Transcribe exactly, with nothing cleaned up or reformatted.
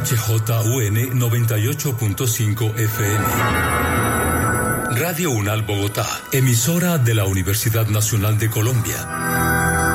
H J U N noventa y ocho punto cinco F M. Radio UNAL Bogotá, emisora de la Universidad Nacional de Colombia.